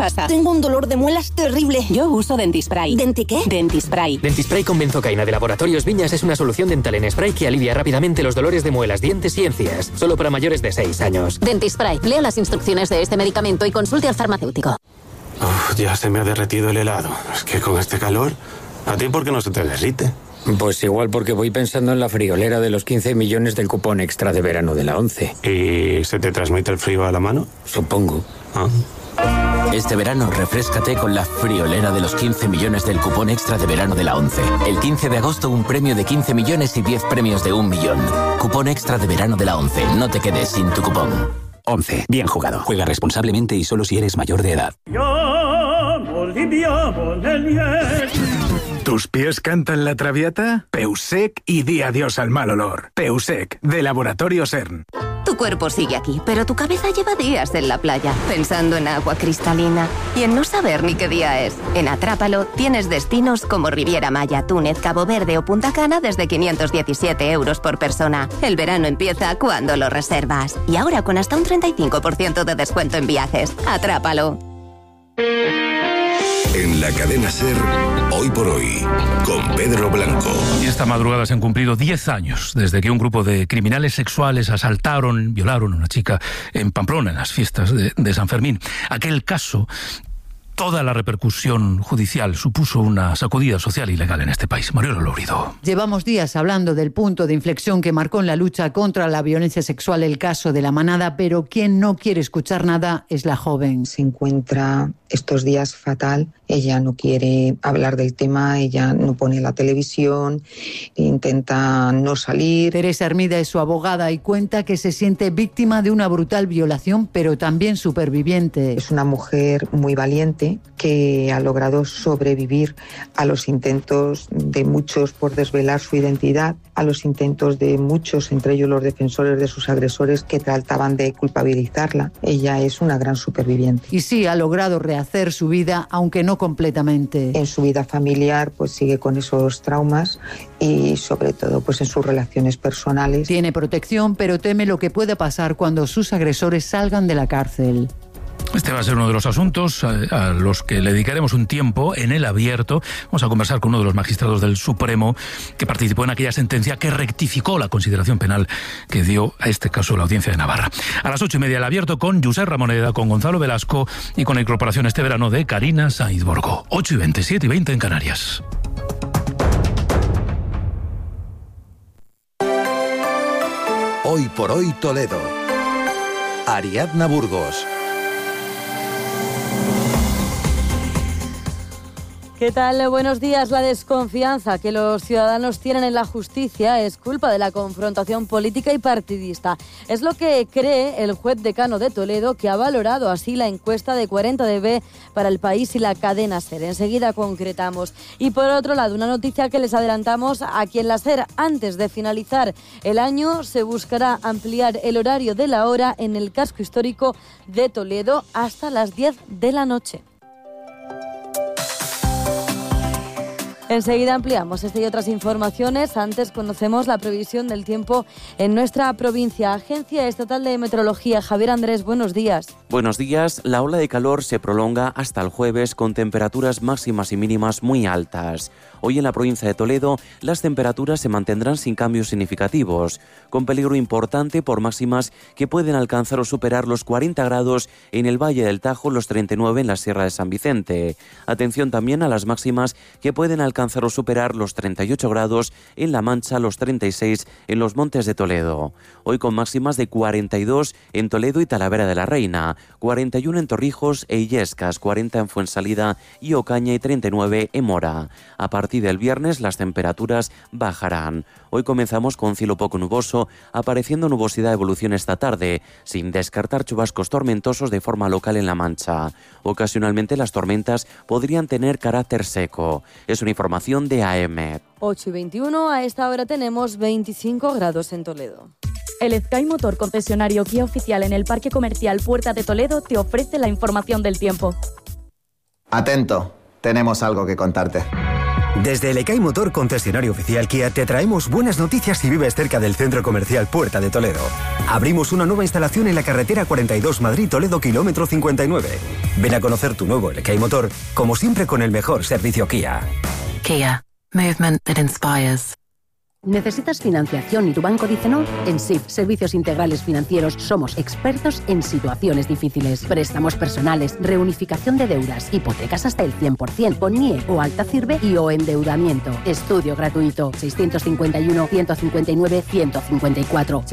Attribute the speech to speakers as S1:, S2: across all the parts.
S1: pasa?
S2: Tengo un dolor de muelas terrible.
S1: Yo uso Dentispray.
S2: ¿Denti qué?
S1: Dentispray.
S3: Dentispray con benzocaína de Laboratorios Viñas es una solución dental en spray que alivia rápidamente los dolores de muelas, dientes y encías. Solo para mayores de 6 años.
S1: Dentispray. Lea las instrucciones de este medicamento y consulte al farmacéutico.
S4: Ya se me ha derretido el helado. Es que con este calor, ¿a ti por qué no se te derrite?
S5: Pues igual porque voy pensando en la friolera de los 15 millones del cupón extra de verano de la 11.
S4: ¿Y se te transmite el frío a la mano?
S5: Supongo.
S6: Este verano refréscate con la friolera de los 15 millones del cupón extra de verano de la 11. El 15 de agosto un premio de 15 millones y 10 premios de 1 millón. Cupón extra de verano de la 11. No te quedes sin tu cupón.
S7: 11. Bien jugado. Juega responsablemente y solo si eres mayor de edad.
S8: ¿Tus pies cantan la traviata? Peusec y di adiós al mal olor. Peusec, de Laboratorio CERN.
S9: Tu cuerpo sigue aquí, pero tu cabeza lleva días en la playa, pensando en agua cristalina y en no saber ni qué día es. En Atrápalo tienes destinos como Riviera Maya, Túnez, Cabo Verde o Punta Cana desde 517 euros por persona. El verano empieza cuando lo reservas. Y ahora con hasta un 35% de descuento en viajes. Atrápalo.
S10: En la cadena SER, Hoy por Hoy, con Pedro Blanco.
S11: Y esta madrugada se han cumplido 10 años desde que un grupo de criminales sexuales violaron a una chica en Pamplona, en las fiestas de San Fermín. Aquel caso, toda la repercusión judicial supuso una sacudida social y legal en este país. Mariola Lourido.
S12: Llevamos días hablando del punto de inflexión que marcó en la lucha contra la violencia sexual el caso de La Manada, pero quien no quiere escuchar nada es la joven.
S13: Se encuentra estos días fatal, ella no quiere hablar del tema, ella no pone la televisión, intenta no salir.
S12: Teresa Hermida es su abogada y cuenta que se siente víctima de una brutal violación, pero también superviviente.
S13: Es una mujer muy valiente que ha logrado sobrevivir a los intentos de muchos por desvelar su identidad, a los intentos de muchos, entre ellos los defensores de sus agresores, que trataban de culpabilizarla. Ella es una gran superviviente.
S12: Y sí, ha logrado rehacer su vida, aunque no completamente.
S13: En su vida familiar, pues sigue con esos traumas y sobre todo pues en sus relaciones personales.
S12: Tiene protección, pero teme lo que pueda pasar cuando sus agresores salgan de la cárcel.
S11: Este va a ser uno de los asuntos a los que le dedicaremos un tiempo en el abierto. Vamos a conversar con uno de los magistrados del Supremo que participó en aquella sentencia que rectificó la consideración penal que dio a este caso la Audiencia de Navarra. A las 8:30 el abierto con Josep Ramoneda, con Gonzalo Velasco y con la incorporación este verano de Karina Sainz Borgo. 8:20, 7:20 en Canarias.
S14: Hoy por Hoy Toledo. Ariadna Burgos.
S15: ¿Qué tal? Buenos días. La desconfianza que los ciudadanos tienen en la justicia es culpa de la confrontación política y partidista. Es lo que cree el juez decano de Toledo, que ha valorado así la encuesta de 40DB para El País y la cadena SER. Enseguida concretamos. Y por otro lado, una noticia que les adelantamos aquí en la SER. Antes de finalizar el año, se buscará ampliar el horario de la hora en el casco histórico de Toledo hasta las 10 de la noche. Enseguida ampliamos esta y otras informaciones. Antes conocemos la previsión del tiempo en nuestra provincia. Agencia Estatal de Meteorología. Javier Andrés, buenos días.
S16: Buenos días. La ola de calor se prolonga hasta el jueves con temperaturas máximas y mínimas muy altas. Hoy en la provincia de Toledo las temperaturas se mantendrán sin cambios significativos, con peligro importante por máximas que pueden alcanzar o superar los 40 grados en el Valle del Tajo, los 39 en la Sierra de San Vicente. Atención también a las máximas que pueden alcanzar o superar los 38 grados en La Mancha, los 36 en los Montes de Toledo. Hoy con máximas de 42 en Toledo y Talavera de la Reina, 41 en Torrijos e Illescas, 40 en Fuensalida y Ocaña y 39 en Mora. A partir del viernes las temperaturas bajarán. Hoy comenzamos con cielo poco nuboso, apareciendo nubosidad de evolución esta tarde, sin descartar chubascos tormentosos de forma local en La Mancha. Ocasionalmente las tormentas podrían tener carácter seco. Es una información de AEMET.
S15: 8:21, a esta hora tenemos 25 grados en Toledo.
S17: El Sky Motor, concesionario Kia oficial en el Parque Comercial Puerta de Toledo, te ofrece la información del tiempo.
S18: Atento, tenemos algo que contarte. Desde el EKAI Motor, concesionario oficial Kia, te traemos buenas noticias si vives cerca del centro comercial Puerta de Toledo. Abrimos una nueva instalación en la carretera 42 Madrid-Toledo, kilómetro 59. Ven a conocer tu nuevo EKAI Motor, como siempre con el mejor servicio Kia.
S19: Kia. Movement that inspires.
S20: ¿Necesitas financiación y tu banco dice no? En SIF, Servicios Integrales Financieros, somos expertos en situaciones difíciles. Préstamos personales, reunificación de deudas, hipotecas hasta el 100%, con NIE o alta CIRBE y o endeudamiento. Estudio gratuito. 651-159-154.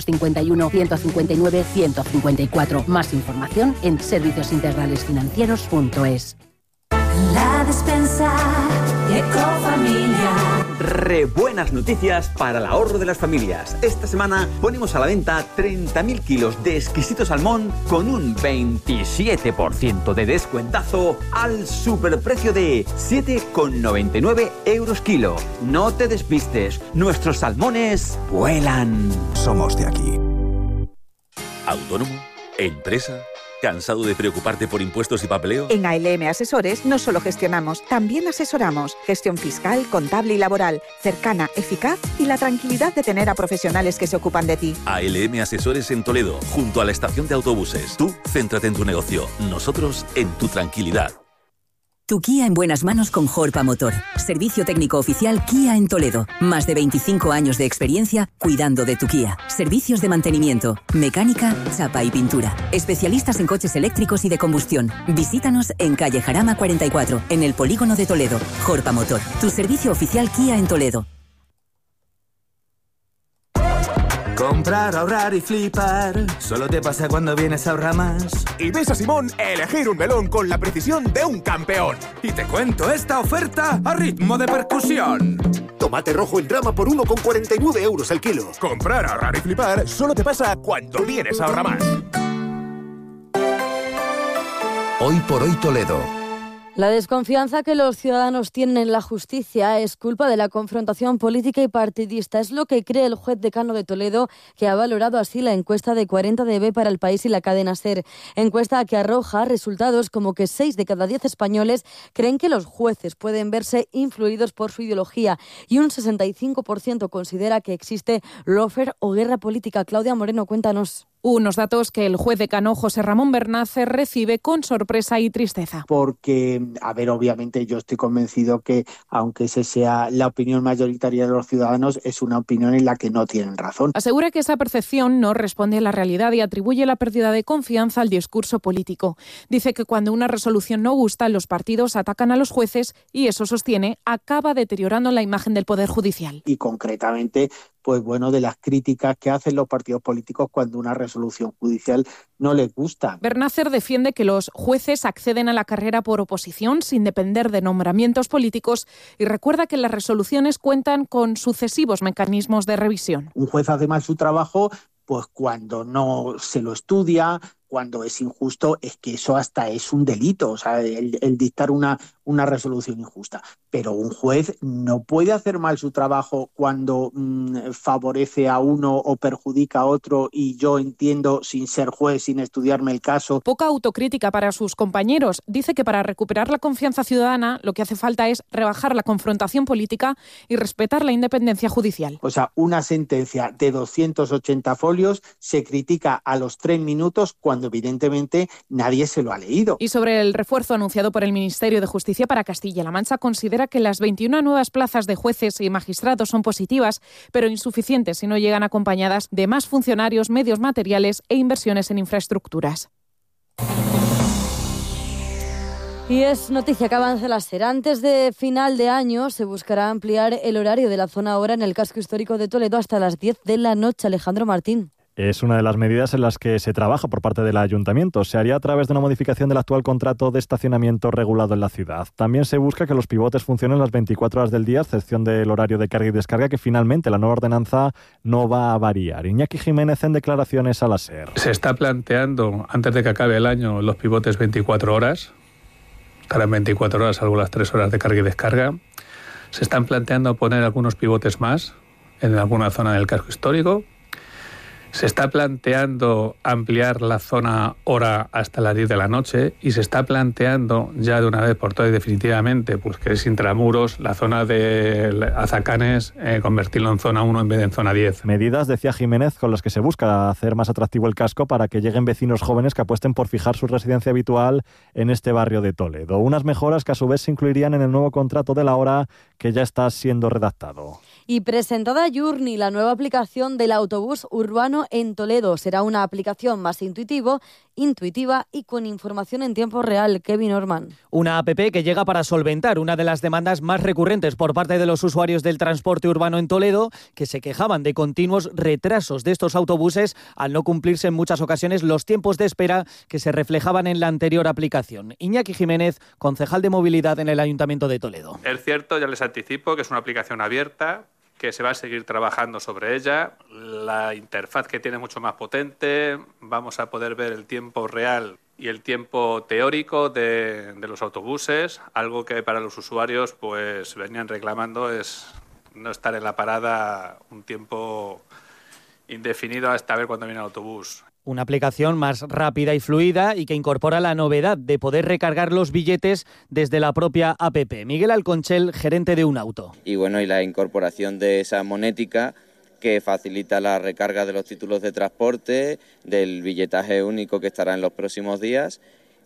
S20: 651-159-154. Más información en serviciosintegralesfinancieros.es.
S21: La despensa Ecofamilia.
S22: Buenas noticias para el ahorro de las familias. Esta semana ponemos a la venta 30.000 kilos de exquisito salmón con un 27% de descuentazo al superprecio de 7,99 euros kilo. No te despistes, nuestros salmones vuelan.
S14: Somos de aquí.
S23: ¿Autónomo? ¿Empresa? ¿Cansado de preocuparte por impuestos y papeleo?
S24: En ALM Asesores no solo gestionamos, también asesoramos. Gestión fiscal, contable y laboral, cercana, eficaz y la tranquilidad de tener a profesionales que se ocupan de ti.
S23: ALM Asesores en Toledo, junto a la estación de autobuses. Tú, céntrate en tu negocio. Nosotros, en tu tranquilidad.
S25: Tu Kia en buenas manos con Jorpa Motor. Servicio técnico oficial Kia en Toledo. Más de 25 años de experiencia cuidando de tu Kia. Servicios de mantenimiento, mecánica, chapa y pintura. Especialistas en coches eléctricos y de combustión. Visítanos en calle Jarama 44, en el polígono de Toledo. Jorpa Motor, tu servicio oficial Kia en Toledo.
S26: Comprar, ahorrar y flipar solo te pasa cuando vienes a Ahorramás.
S27: Y ves a Simón elegir un melón con la precisión de un campeón.
S26: Y te cuento esta oferta a ritmo de percusión.
S27: Tomate rojo en rama por 1,49 euros el kilo. Comprar, ahorrar y flipar solo te pasa cuando vienes a Ahorramás.
S14: Hoy por hoy Toledo.
S15: La desconfianza que los ciudadanos tienen en la justicia es culpa de la confrontación política y partidista. Es lo que cree el juez decano de Toledo, que ha valorado así la encuesta de 40DB para El País y la cadena SER. Encuesta que arroja resultados como que 6 de cada 10 españoles creen que los jueces pueden verse influidos por su ideología y un 65% considera que existe lawfare o guerra política. Claudia Moreno, cuéntanos.
S28: Unos datos que el juez decano José Ramón Bernácer recibe con sorpresa y tristeza.
S29: Porque, obviamente yo estoy convencido que, aunque esa sea la opinión mayoritaria de los ciudadanos, es una opinión en la que no tienen razón.
S28: Asegura que esa percepción no responde a la realidad y atribuye la pérdida de confianza al discurso político. Dice que cuando una resolución no gusta, los partidos atacan a los jueces y eso, sostiene, acaba deteriorando la imagen del Poder Judicial.
S29: Y concretamente, de las críticas que hacen los partidos políticos cuando una resolución judicial no les gusta.
S28: Bernácer defiende que los jueces acceden a la carrera por oposición sin depender de nombramientos políticos y recuerda que las resoluciones cuentan con sucesivos mecanismos de revisión.
S29: Un juez hace mal su trabajo cuando no se lo estudia, cuando es injusto, es que eso hasta es un delito, el dictar una resolución injusta. Pero un juez no puede hacer mal su trabajo cuando favorece a uno o perjudica a otro y yo entiendo, sin ser juez, sin estudiarme el caso.
S28: Poca autocrítica para sus compañeros. Dice que para recuperar la confianza ciudadana lo que hace falta es rebajar la confrontación política y respetar la independencia judicial.
S29: Una sentencia de 280 folios se critica a los 3 minutos cuando evidentemente nadie se lo ha leído.
S28: Y sobre el refuerzo anunciado por el Ministerio de Justicia para Castilla-La Mancha, considera que las 21 nuevas plazas de jueces y magistrados son positivas, pero insuficientes si no llegan acompañadas de más funcionarios, medios materiales e inversiones en infraestructuras.
S15: Y es noticia que avanza la SER. Antes de final de año se buscará ampliar el horario de la zona hora en el casco histórico de Toledo hasta las 10 de la noche. Alejandro Martín.
S30: Es una de las medidas en las que se trabaja por parte del ayuntamiento. Se haría a través de una modificación del actual contrato de estacionamiento regulado en la ciudad. También se busca que los pivotes funcionen las 24 horas del día, a excepción del horario de carga y descarga, que finalmente la nueva ordenanza no va a variar. Iñaki Jiménez en declaraciones a la SER.
S31: Se está planteando, antes de que acabe el año, los pivotes 24 horas. Estarán 24 horas, salvo las 3 horas de carga y descarga. Se están planteando poner algunos pivotes más en alguna zona del casco histórico. Se está planteando ampliar la zona hora hasta las 10 de la noche y se está planteando ya de una vez por todas y definitivamente, pues que es intramuros, la zona de Azacanes, convertirlo en zona 1 en vez de en zona 10.
S30: Medidas, decía Jiménez, con las que se busca hacer más atractivo el casco para que lleguen vecinos jóvenes que apuesten por fijar su residencia habitual en este barrio de Toledo. Unas mejoras que a su vez se incluirían en el nuevo contrato de la hora que ya está siendo redactado.
S15: Y presentada Journey, la nueva aplicación del autobús urbano en Toledo. Será una aplicación más intuitiva y con información en tiempo real. Kevin Orman.
S1: Una app que llega para solventar una de las demandas más recurrentes por parte de los usuarios del transporte urbano en Toledo, que se quejaban de continuos retrasos de estos autobuses al no cumplirse en muchas ocasiones los tiempos de espera que se reflejaban en la anterior aplicación. Iñaki Jiménez, concejal de movilidad en el Ayuntamiento de Toledo.
S31: Es cierto, ya les anticipo que es una aplicación abierta, que se va a seguir trabajando sobre ella. La interfaz que tiene mucho más potente, vamos a poder ver el tiempo real y el tiempo teórico de los autobuses, algo que para los usuarios pues venían reclamando es no estar en la parada un tiempo indefinido hasta ver cuándo viene el autobús.
S1: Una aplicación más rápida y fluida y que incorpora la novedad de poder recargar los billetes desde la propia app. Miguel Alconchel, gerente de Unauto.
S2: Y la incorporación de esa monética que facilita la recarga de los títulos de transporte, del billetaje único que estará en los próximos días.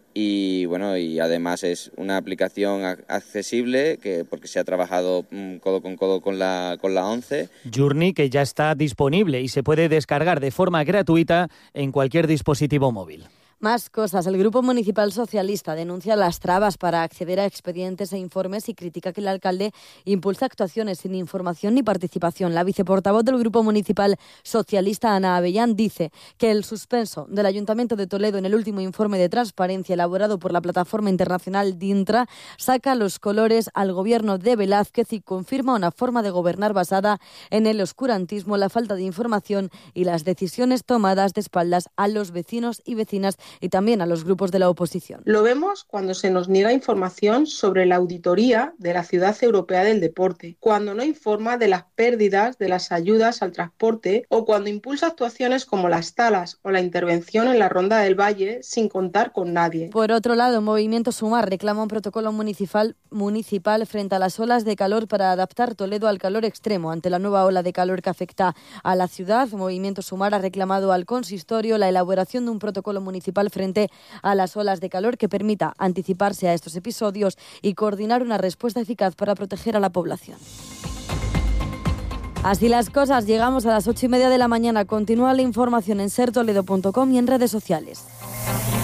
S2: Y además es una aplicación accesible porque se ha trabajado codo con codo con la ONCE.
S1: Journey, que ya está disponible y se puede descargar de forma gratuita en cualquier dispositivo móvil.
S15: Más cosas. El Grupo Municipal Socialista denuncia las trabas para acceder a expedientes e informes y critica que el alcalde impulsa actuaciones sin información ni participación. La viceportavoz del Grupo Municipal Socialista, Ana Avellán, dice que el suspenso del Ayuntamiento de Toledo en el último informe de transparencia elaborado por la plataforma internacional DINTRA saca los colores al gobierno de Velázquez y confirma una forma de gobernar basada en el oscurantismo, la falta de información y las decisiones tomadas de espaldas a los vecinos y vecinas y también a los grupos de la oposición.
S3: Lo vemos cuando se nos niega información sobre la auditoría de la Ciudad Europea del Deporte, cuando no informa de las pérdidas de las ayudas al transporte o cuando impulsa actuaciones como las talas o la intervención en la Ronda del Valle sin contar con nadie.
S15: Por otro lado, Movimiento Sumar reclama un protocolo municipal frente a las olas de calor para adaptar Toledo al calor extremo. Ante la nueva ola de calor que afecta a la ciudad, Movimiento Sumar ha reclamado al consistorio la elaboración de un protocolo municipal frente a las olas de calor que permita anticiparse a estos episodios y coordinar una respuesta eficaz para proteger a la población. Así las cosas, llegamos a las 8:30 de la mañana. Continúa la información en sertoledo.com y en redes sociales.